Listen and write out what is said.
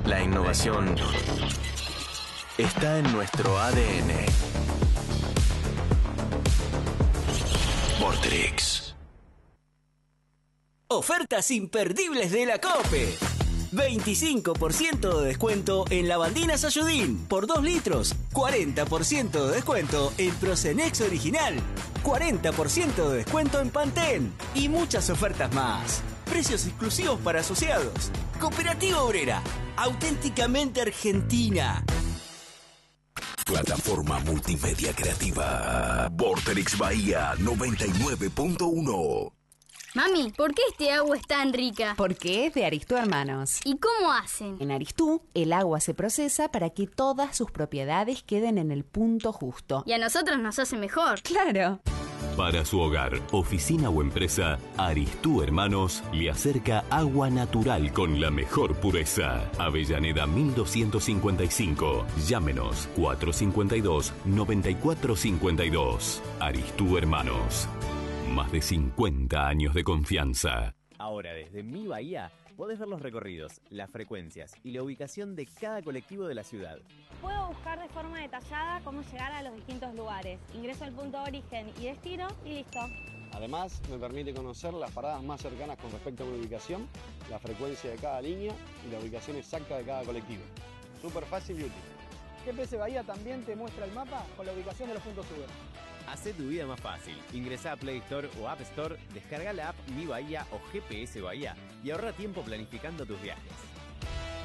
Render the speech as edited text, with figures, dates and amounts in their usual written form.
La innovación está en nuestro ADN. Vortrix. Ofertas imperdibles de la COPE. 25% de descuento en lavandina Sayudín por 2 litros. 40% de descuento en Procenex original. 40% de descuento en Pantene. Y muchas ofertas más. Precios exclusivos para asociados. Cooperativa Obrera. Auténticamente argentina. Plataforma multimedia creativa. Vorterix Bahía 99.1. Mami, ¿por qué este agua es tan rica? Porque es de Aristú Hermanos. ¿Y cómo hacen? En Aristú, el agua se procesa para que todas sus propiedades queden en el punto justo. Y a nosotros nos hace mejor. ¡Claro! Para su hogar, oficina o empresa, Aristú Hermanos le acerca agua natural con la mejor pureza. Avellaneda 1255. Llámenos 452-9452. Aristú Hermanos. Más de 50 años de confianza. Ahora, desde Mi Bahía, podés ver los recorridos, las frecuencias y la ubicación de cada colectivo de la ciudad. Puedo buscar de forma detallada cómo llegar a los distintos lugares. Ingreso al punto de origen y destino y listo. Además, me permite conocer las paradas más cercanas con respecto a mi ubicación, la frecuencia de cada línea y la ubicación exacta de cada colectivo. Súper fácil y útil. GPS Bahía también te muestra el mapa con la ubicación de los puntos Uber. Hacé tu vida más fácil. Ingresá a Play Store o App Store, descarga la app Mi Bahía o GPS Bahía y ahorra tiempo planificando tus viajes.